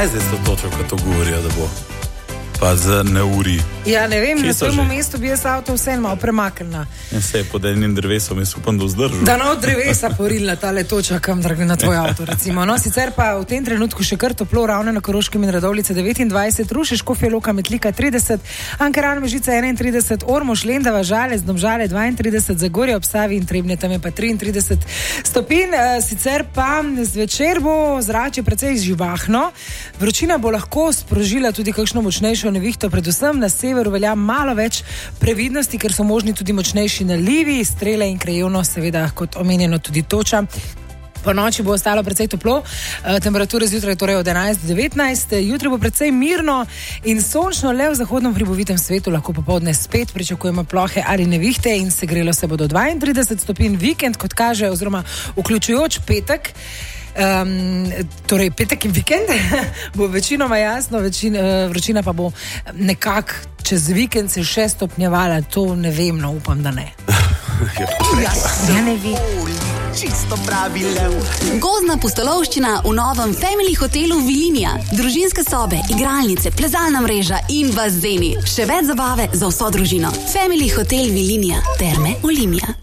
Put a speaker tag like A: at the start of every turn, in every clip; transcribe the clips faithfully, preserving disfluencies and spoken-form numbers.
A: Kaj je zdaj to točo, ko to govorijo, da bo? Pa za neuri.
B: Ja, ne vem, na svojemu mestu bi jaz avto vse malo premaknila.
A: Ja, se je pod enim drevesom, jaz upam, da vzdržu.
B: Da no drevesa porilna tale toča, kam dragi na tvoj avto, recimo. No, sicer pa v tem trenutku še kar toplo, ravno na Koroškem in Radovljice devetindvajset, Ruše, Škofja Loka, Metlika trideset, Ankaran, Mežica enaintrideset, Ormož, Lendava, Žalec, Domžale dvaintrideset, Zagorje ob Savi in Trebnje, tam je pa triintrideset stopinj. E, sicer pa zvečer bo zrače precej živahno. Vročina bo lahko sprožila tudi kakšno močnejšo nevihto, predvsem na severu velja malo več previdnosti, ker so možni tudi močnejši nalivi, strele in krajevno, seveda, kot omenjeno, tudi toča. Po noči bo ostalo precej toplo, temperature zjutraj torej od enajst do devetnajst, jutri bo precej mirno in sončno, le v zahodnem hribovitem svetu lahko popoldne spet pričakujemo plohe ali nevihte in segrelo se bo do dvaintrideset stopinj. Vikend, kot kaže, oziroma vključujoč petek, Um, torej petek in vikend bo večinoma jasno, večin, uh, vročina pa bo nekako čez vikend se še stopnjevala, to ne vem, no upam, da ne. Ja, ne vi.
C: Čisto pravi lev. Gozdna pustolovščina v novem Family hotelu Vilinija. Družinske sobe, igralnice, plezalna mreža in bazeni. Še več zabave za vso družino. Family hotel Vilinija. Terme Olimia.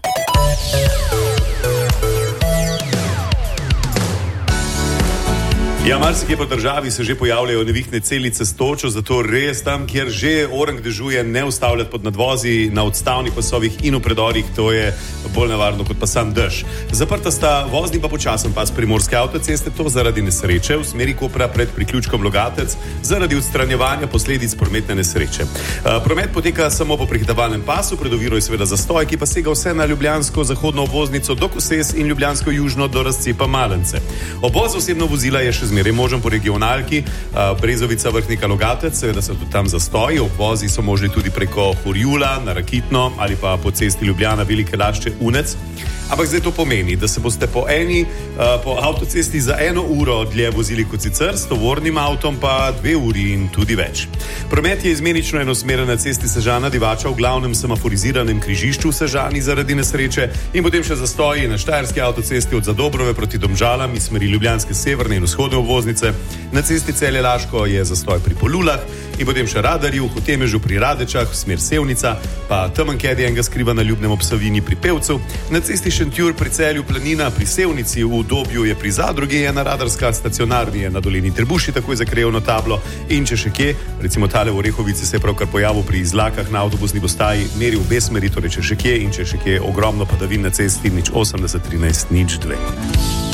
D: Ja, marsikje po državi se že pojavljajo nevihne celice s točo, zato res tam, kjer že orang dežuje, ne ustavljati pod nadvozi, na odstavnih pasovih in v predorih, to je bolj nevarno kot pa sam dež. Zaprta sta vozni pa počasen pas primorske avtoceste, to zaradi nesreče v smeri Kopra pred priključkom Logatec, zaradi odstranjevanja posledic prometne nesreče. Promet poteka samo po prehitevalnem pasu, pred oviro je seveda zastoj, ki pa sega vse na ljubljansko zahodno obvoznico do Koses in ljubljansko južno do razcepa Malence. Obvoz osebno vozila je še zmeraj možen po regionalki, Brezovica, Vrhnika, Logatec, seveda so tudi tam zastoji, obvozi so možni tudi preko Horjula, na Rakitno ali pa po cesti Ljubljana, Velike Lašče, Unec. Ampak zdaj to pomeni, da se boste po eni, po avtocesti za eno uro dlje vozili kot sicer, s tovornim avtom pa dve uri in tudi več. Promet je izmenično enosmeren na cesti Sežana Divača v glavnem semaforiziranem križišču v Sežani zaradi nesreče in potem še zastoji na Štajerski avtocesti od Zadobrove proti Domžalam iz smeri ljubljanske severne in vzhodne obvoznice. Na cesti Celje Laško je zastoj pri Polulah in potem še Radarju, v Hotemežu pri Radečah, v smer Sevnica, pa Temenkedi enega skriva na Ljubnem ob Savini pri Pevcu. Na cesti Šentjur pri Celju Planina, pri Sevnici, v Dobju je pri Zadrugi ena radarska, stacionarni je na dolini Trebuši, takoj za krajevno tablo in če še kje, recimo tale v Orehovici se je pravkar pojavil pri Izlakah na avtobusni postaji, meri v obe smeri, torej če še kje in če še kje ogromno padavin na cesti nič osemdeset trinajst nič dve.